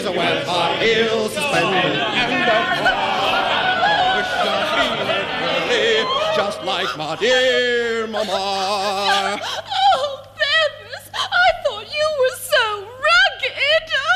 days when high heels suspended and the wish I'd been it early, just like my dear mama.